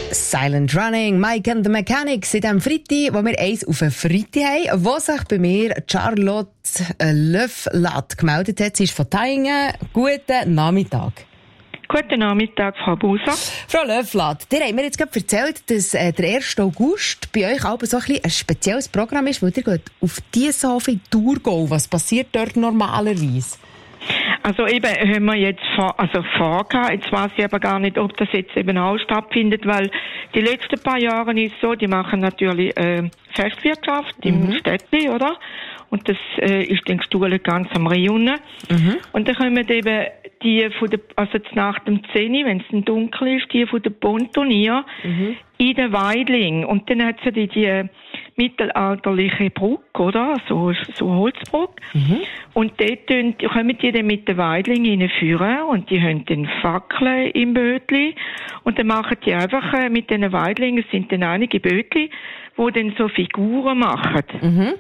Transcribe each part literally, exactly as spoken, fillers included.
Silent Running, Mike and the Mechanics in diesem Freitag, wo wir eins auf einen Freitag haben, wo sich bei mir Charlotte Löfflat gemeldet hat. Sie ist von Taingen. Guten Nachmittag. Guten Nachmittag, Frau Buser. Frau Löfflat, dir haben mir jetzt gerade erzählt, dass äh, der erste August bei euch aber so ein, bisschen ein spezielles Programm ist, weil ihr geht auf diese Sofa in Thurgau. Was passiert dort normalerweise? Also eben haben wir jetzt vor, also vorgehabt. Jetzt weiß ich aber gar nicht, ob das jetzt eben auch stattfindet, weil die letzten paar Jahre ist so, die machen natürlich äh, Festwirtschaft im mhm. Städtli, oder? Und das äh, ist den Stuhl ganz am Rhein. Mhm. Und dann kommen eben die von der, also jetzt nach dem zehn, wenn es dann dunkel ist, die von der Pontonier mhm. in den Weidling. Und dann hat sie die, die mittelalterliche Brücke, oder? So, so Holzbrücke. Mhm. Und dort kommen die dann mit den Weidlingen reinführen und die haben dann Fackeln im Bötli. Und dann machen die einfach äh, mit den Weidlingen, es sind dann einige Bötli, die dann so Figuren machen. Mhm.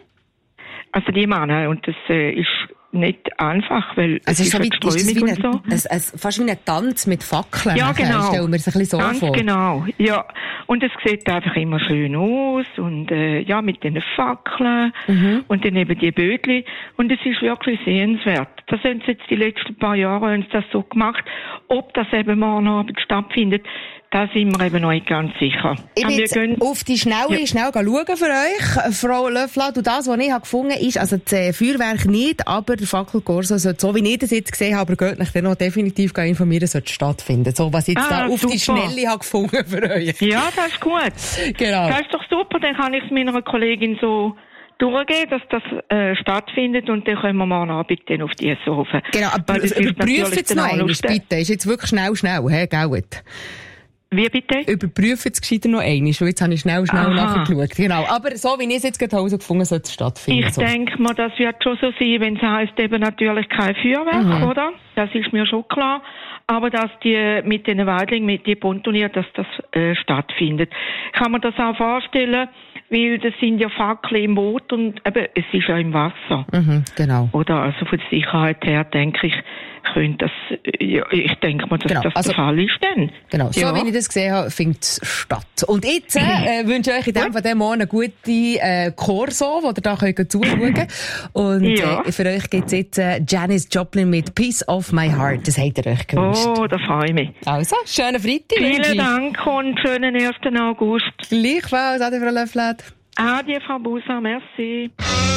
Also die Männer, und das äh, ist nicht einfach, weil also es ist, so wie, ist wie und ein, so. ein, ein, fast wie ein Tanz mit Fackeln. Ja, nachher. genau. Stellen wir es ein bisschen so Ganz vor. genau, ja. Und es sieht einfach immer schön aus und äh, ja, mit den Fackeln mhm. und dann eben die Bötli. Und es ist wirklich sehenswert. Das haben sie jetzt die letzten paar Jahre haben sie das so gemacht. Ob das eben morgen Abend stattfindet, da sind wir eben noch nicht ganz sicher. Ich bin jetzt auf die Schnelle ja. schnell schauen für euch, Frau Löfflat. Und das, was ich habe gefunden habe, ist, also das Feuerwerk nicht, aber der Fackelkorso sollte, so wie ich das jetzt gesehen habe, aber geht nicht, dann noch definitiv informieren, sollte stattfinden. So, was ich jetzt ah, da auf super. die Schnelle habe gefunden für euch. Ja, das ist gut. Genau. Das ist doch super, dann kann ich es meiner Kollegin so durchgehen, dass das äh, stattfindet und dann können wir morgen Abend dann auf die Sofa. Genau, aber überprüfen jetzt noch einmal, bitte. Ist jetzt wirklich schnell, schnell, hä, gell? Wie bitte? Überprüfen jetzt gescheiter noch einmal, weil jetzt habe ich schnell, schnell Aha. nachgeschaut. Genau. Aber so, wie ich es jetzt gerade herausgefunden habe, sollte es stattfinden. Ich so. denke mal, das wird schon so sein, wenn es heisst, eben natürlich kein Feuerwerk, mhm. oder? Das ist mir schon klar. Aber dass die mit den Weidlingen, mit den Pontonier, dass das äh, stattfindet. Kann man das auch vorstellen, weil das sind ja Fackeln im Boot und eben, es ist ja im Wasser. Mhm, genau. Oder? Also von der Sicherheit her denke ich, könnte das, ja, ich denke mal, dass genau. das also, der Fall ist dann. Genau, so ja. wie ich das gesehen habe, findet es statt. Und jetzt äh, wünsche ich euch in dem von dem Morgen eine gute äh, Corso, wo ihr da könnt zuschauen könnt. Und ja. äh, für euch gibt es jetzt äh, Janis Joplin mit Piece of My Heart. Das habt ihr euch gewünscht. Oh, da freue ich mich. Also, schönen Freitag. Vielen Dank und schönen ersten August. Gleichfalls, Adi, Frau Löfflat. Adi, Frau Buser, merci.